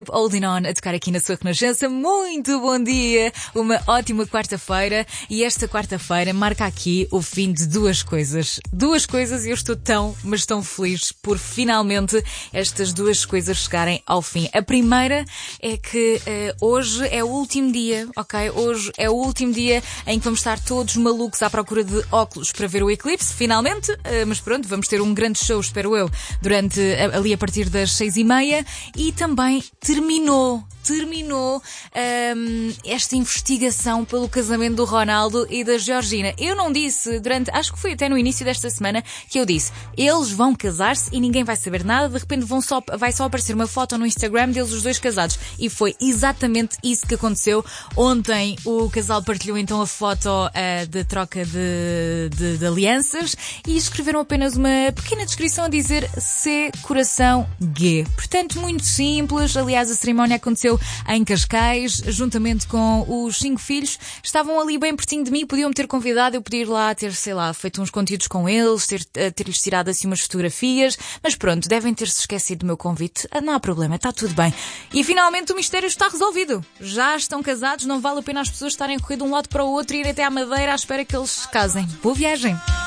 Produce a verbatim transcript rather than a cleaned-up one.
Holding On a tocar aqui na sua Renascença. Muito bom dia, uma ótima quarta-feira, e esta quarta-feira marca aqui o fim de duas coisas. Duas coisas, e eu estou tão, mas tão feliz por finalmente estas duas coisas chegarem ao fim. A primeira é que uh, hoje é o último dia, ok? Hoje é o último dia em que vamos estar todos malucos à procura de óculos para ver o eclipse, finalmente, uh, mas pronto, vamos ter um grande show, espero eu, durante, uh, ali a partir das seis e meia, e também Terminou, terminou um, esta investigação pelo casamento do Ronaldo e da Georgina. Eu não disse durante, acho que foi até no início desta semana que eu disse, eles vão casar-se e ninguém vai saber nada, de repente vão só, vai só aparecer uma foto no Instagram deles os dois casados. E foi exatamente isso que aconteceu. Ontem o casal partilhou então a foto uh, de troca de, de, de alianças e escreveram apenas uma pequena descrição a dizer C coração G. Portanto, muito simples. Aliás, a cerimónia aconteceu em Cascais, juntamente com os cinco filhos. Estavam ali bem pertinho de mim, podiam-me ter convidado, eu podia ir lá ter, sei lá, feito uns conteúdos com eles, ter, ter-lhes tirado assim umas fotografias, mas pronto, devem ter-se esquecido do meu convite. Não há problema, está tudo bem. E finalmente o mistério está resolvido. Já estão casados, não vale a pena as pessoas estarem a correr de um lado para o outro e ir até à Madeira à espera que eles se casem. Boa viagem!